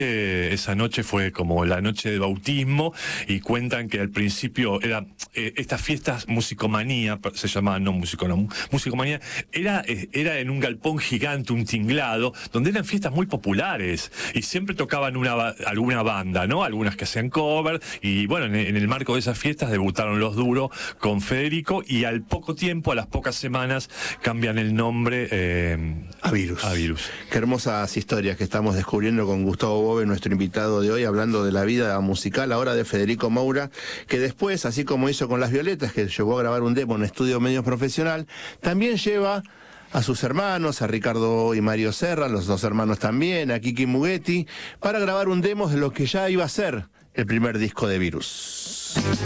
Esa noche fue como la noche de bautismo y cuentan que al principio era estas fiestas musicomanía, se llamaban, no, musicomanía, era en un galpón gigante, un tinglado, donde eran fiestas muy populares y siempre tocaban alguna banda, ¿no? Algunas que hacían cover y bueno, en el marco de esas fiestas debutaron Los Duro con Federico y al poco tiempo, a las pocas semanas, cambian el nombre a Virus. A Virus. Qué hermosas historias que estamos descubriendo con Gustavo Bove, nuestro invitado de hoy, hablando de la vida musical ahora de Federico Moura, que después, así como hizo con Las Violetas, que llegó a grabar un demo en estudio medio profesional, también lleva a sus hermanos, a Ricardo y Mario Serra, los dos hermanos también, a Kiki Mugetti, para grabar un demo de lo que ya iba a ser el primer disco de Virus.